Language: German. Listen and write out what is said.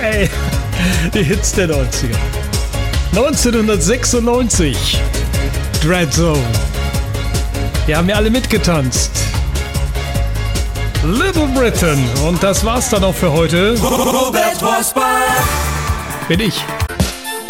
Ey, die Hits der 90er. 1996. Dread Zone. Die haben ja alle mitgetanzt. Little Britain. Und das war's dann auch für heute. Robert Rosbach. Bin ich.